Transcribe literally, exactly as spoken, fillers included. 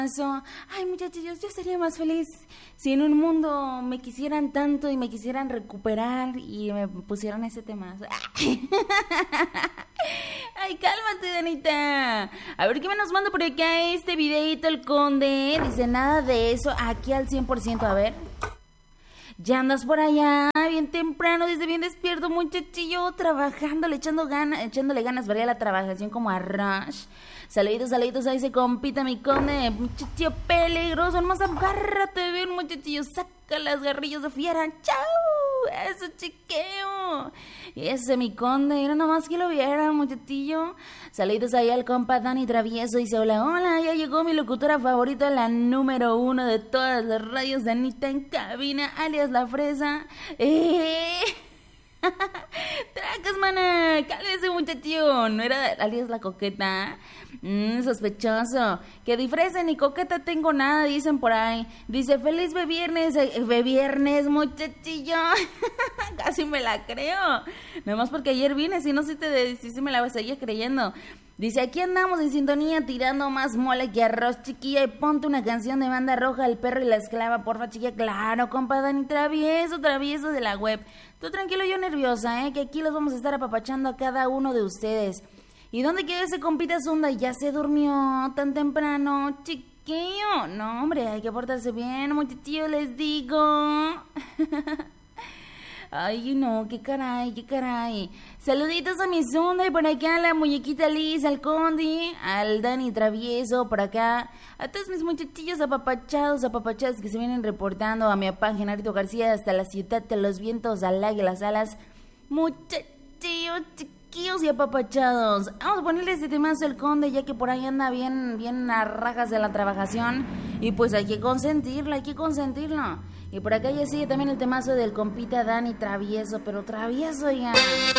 Ay, muchachos, yo sería más feliz si en un mundo me quisieran tanto y me quisieran recuperar y me pusieran ese tema. Ay, cálmate, Danita. A ver, ¿qué me nos manda por acá este videito el conde? Dice, nada de eso, aquí al cien por ciento. A ver. Ya andas por allá, bien temprano, desde bien despierto, muchachillo, trabajándole, echando ganas, echándole ganas, varía la trabajación como a Rush. Saluditos, saluditos, ahí se compita mi conde, muchachillo peligroso, nomás agárrate bien, muchachillo, saca las garrillas de fiera, chao, eso chiqueo. Y ese mi conde, era nomás que lo viera, muchachillo. Saluditos ahí al compa Dani Travieso, dice, hola, hola, ya llegó mi locutora favorita, la número uno de todas las radios, Danita en cabina, alias La Fresa. Eh... Tracas, mana, cálmese, muchachillo. No era alias La Coqueta. Mmm, sospechoso. Que de fresa ni coqueta tengo nada, dicen por ahí. Dice, feliz be viernes, eh, be viernes, muchachillo. Casi me la creo. Nomás porque ayer vine, si no, si te si, si me la seguía creyendo. Dice, aquí andamos en sintonía tirando más mole que arroz, chiquilla. Y ponte una canción de Banda Roja, El Perro y la Esclava, porfa, chiquilla. Claro, compa Dani, travieso, travieso de la web. Tú tranquilo, yo nerviosa, ¿eh? Que aquí los vamos a estar apapachando a cada uno de ustedes. ¿Y dónde queda ese compita Zunda? Ya se durmió tan temprano, chiquillo. No, hombre, hay que portarse bien, muchachillo, les digo. Ay, no, qué caray, qué caray. Saluditos a mi Zunda y por acá a la muñequita Liz, al Condi, al Dani Travieso, por acá. A todos mis muchachillos apapachados, apapachados que se vienen reportando a mi papá Genarito García hasta la ciudad de los vientos, al águila, las alas. Muchachillos, chiquillos y apapachados. Vamos a ponerle este temazo al Conde, ya que por ahí anda bien, bien a rajas de la trabajación. Y pues hay que consentirlo, hay que consentirlo. Y por acá ya sigue también el temazo del compita Dani Travieso, pero travieso ya.